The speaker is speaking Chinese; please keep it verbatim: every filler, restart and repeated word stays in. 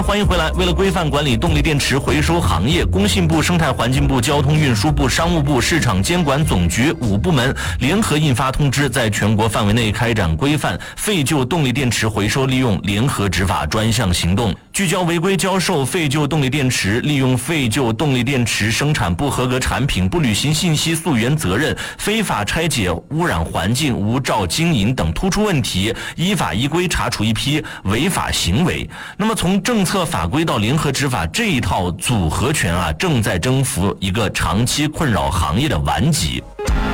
欢迎回来。为了规范管理动力电池回收行业，工信部、生态环境部、交通运输部、商务部、市场监管总局五部门联合印发通知，在全国范围内开展规范废旧动力电池回收利用联合执法专项行动，聚焦违规销售废旧动力电池、利用废旧动力电池生产不合格产品、不履行信息溯源责任、非法拆解、污染环境、无照经营等突出问题，依法依规查处一批违法行为。那么从政策法规到联合执法这一套组合拳啊，正在征服一个长期困扰行业的顽疾。